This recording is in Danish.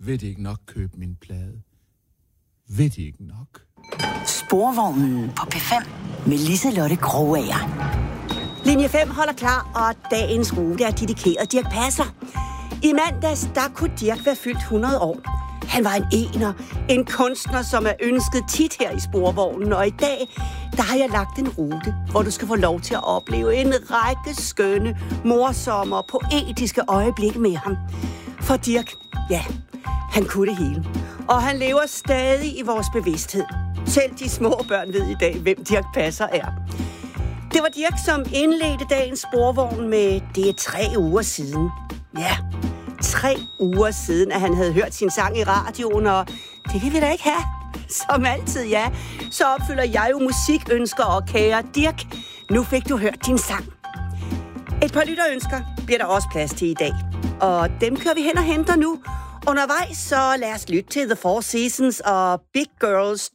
Vil de ikke nok købe min plade? Vil de ikke nok? Sporvognen på P5 med Liselotte Krogager. Linje 5 holder klar, og dagens rute er dedikeret Dirch Passer. I mandags, der kunne Dirch være fyldt 100 år. Han var en ener, en kunstner, som er ønsket tit her i Sporvognen, og i dag, der har jeg lagt en rute, hvor du skal få lov til at opleve en række skønne, morsomme og poetiske øjeblikke med ham. For Dirch, ja, han kunne det hele. Og han lever stadig i vores bevidsthed. Selv de små børn ved i dag, hvem Dirch Passer er. Det var Dirch, som indledte dagens Sporvogn med det er 3 uger siden. Ja, 3 uger siden, at han havde hørt sin sang i radioen, og det kan vi da ikke have. Som altid, ja. Så opfylder jeg jo musikønsker, og kære Dirch, nu fik du hørt din sang. Et par lytterønsker bliver der også plads til i dag, og dem kører vi hen og henter nu. Undervejs, så lad os lytte til The Four Seasons og Big Girls